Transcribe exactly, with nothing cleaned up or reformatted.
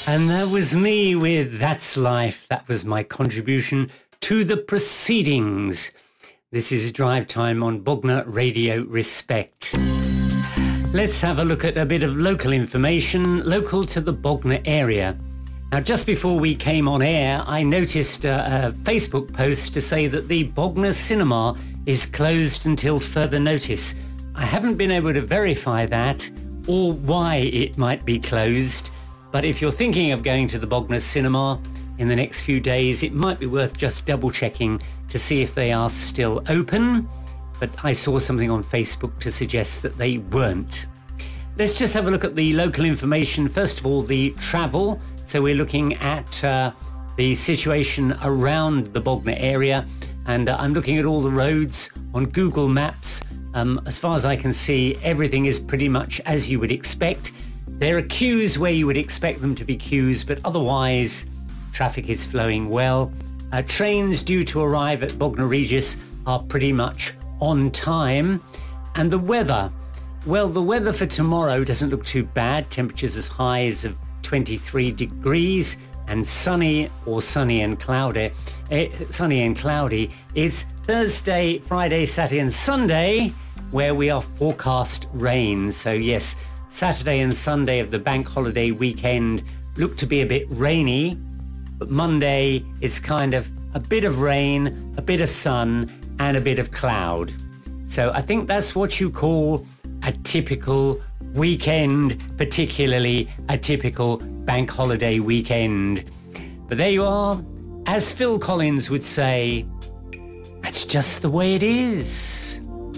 And that was me with That's Life. That was my contribution to the proceedings. This is Drive Time on Bognor Radio Respect. Let's have a look at a bit of local information, local to the Bognor area. Now, just before we came on air, I noticed a, a Facebook post to say that the Bognor Cinema is closed until further notice. I haven't been able to verify that or why it might be closed. But if you're thinking of going to the Bognor Cinema in the next few days, it might be worth just double checking to see if they are still open. But I saw something on Facebook to suggest that they weren't. Let's just have a look at the local information. First of all, the travel. So we're looking at uh, the situation around the Bognor area. And uh, I'm looking at all the roads on Google Maps. Um, as far as I can see, everything is pretty much as you would expect. There are queues where you would expect them to be queues, but otherwise traffic is flowing well. Uh, trains due to arrive at Bognor Regis are pretty much on time. And the weather, well, the weather for tomorrow doesn't look too bad. Temperatures as high as of twenty-three degrees and sunny or sunny and cloudy. Eh, sunny and cloudy. It's Thursday, Friday, Saturday and Sunday where we are forecast rain. So yes, Saturday and Sunday of the bank holiday weekend look to be a bit rainy, but Monday it's kind of a bit of rain, a bit of sun and a bit of cloud. So I think that's what you call a typical weekend, particularly a typical bank holiday weekend. But there you are. As Phil Collins would say, that's just the way it is.